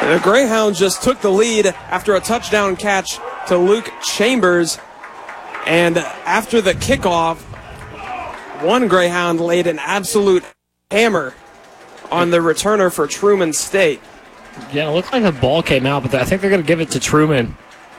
The Greyhounds just took the lead after a touchdown catch to Luke Chambers. And after the kickoff, one Greyhound laid an absolute hammer on the returner for Truman State. Yeah, it looked like the ball came out, but I think they're going to give it to Truman.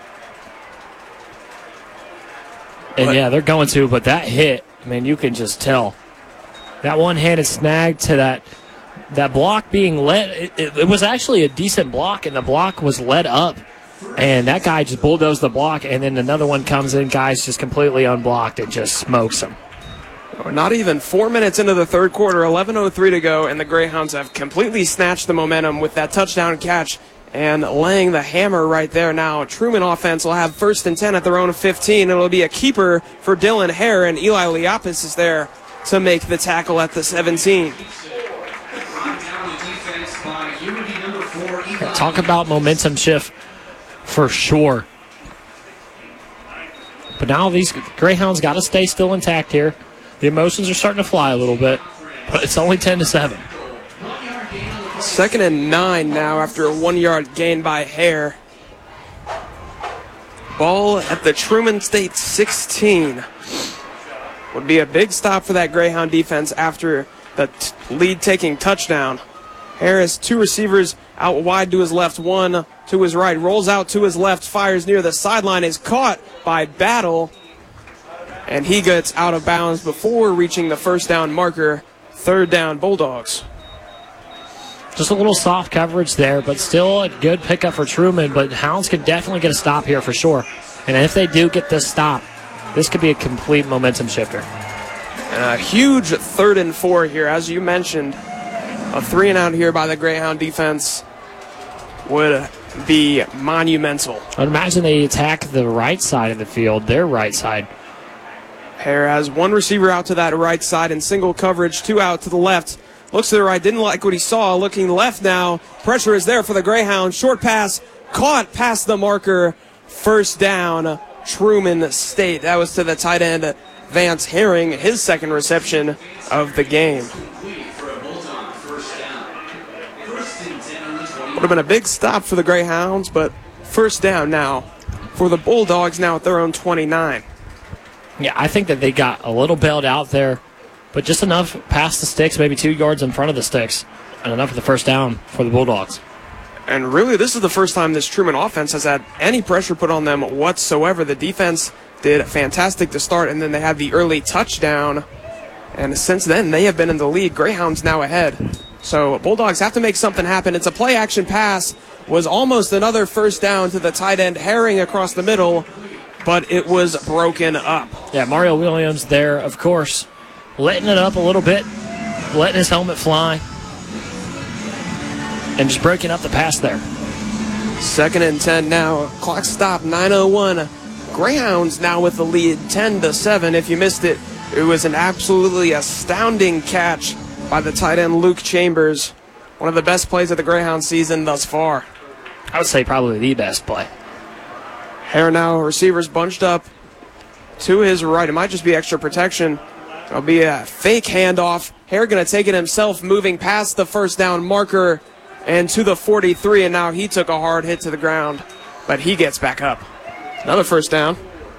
And yeah, they're going to, but that hit, I mean, you can just tell. That one-handed snag to that block being let, it was actually a decent block, and the block was led up. And that guy just bulldozed the block, and then another one comes in, guys just completely unblocked and just smokes him. Not even 4 minutes into the third quarter, 11:03 to go, and the Greyhounds have completely snatched the momentum with that touchdown catch and laying the hammer right there. Now, Truman offense will have 1st and 10 at their own 15. It'll be a keeper for Dylan Hare, and Eli Liapis is there to make the tackle at the 17. Talk about momentum shift for sure. But now these Greyhounds got to stay still intact here. The emotions are starting to fly a little bit, but it's only 10-7. 2nd and 9 now after a 1-yard gain by Hare. Ball at the Truman State 16. Would be a big stop for that Greyhound defense after the lead-taking touchdown. Hare has 2 receivers out wide to his left, 1 to his right, rolls out to his left, fires near the sideline, is caught by Battle, and he gets out of bounds before reaching the 1st down marker. 3rd down, Bulldogs. Just a little soft coverage there, but still a good pickup for Truman, but Hounds could definitely get a stop here for sure. And if they do get this stop, this could be a complete momentum shifter. And a huge 3rd and 4 here, as you mentioned. A 3-and-out here by the Greyhound defense would be monumental. I'd imagine they attack the right side of the field, their right side. Hare has 1 receiver out to that right side in single coverage, 2 out to the left. Looks to the right, didn't like what he saw. Looking left now. Pressure is there for the Greyhounds. Short pass, caught past the marker. 1st down, Truman State. That was to the tight end, Vance Herring, his 2nd reception of the game. Would have been a big stop for the Greyhounds, but 1st down now for the Bulldogs, now at their own 29. Yeah, I think that they got a little bailed out there, but just enough past the sticks, maybe 2 yards in front of the sticks, and enough for the 1st down for the Bulldogs. And really, this is the first time this Truman offense has had any pressure put on them whatsoever. The defense did fantastic to start, and then they had the early touchdown. And since then, they have been in the lead. Greyhounds now ahead. So Bulldogs have to make something happen. It's a play-action pass. Was almost another 1st down to the tight end, Herring across the middle, but it was broken up. Yeah, Mario Williams there, of course, letting it up a little bit, letting his helmet fly, and just breaking up the pass there. 2nd and 10 now. Clock stop, 9:01. Greyhounds now with the lead, 10-7. If you missed it, it was an absolutely astounding catch by the tight end Luke Chambers. One of the best plays of the Greyhound season thus far. I would say probably the best play. Hare now, receivers bunched up to his right. It might just be extra protection. It'll be a fake handoff. Hare going to take it himself, moving past the 1st down marker and to the 43, and now he took a hard hit to the ground, but he gets back up. Another 1st down.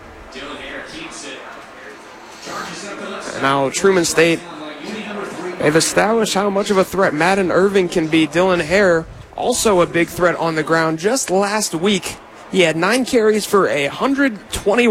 And now Truman State, they've established how much of a threat Madden Irving can be. Dylan Hare, also a big threat on the ground. Just last week, he had 9 carries for 121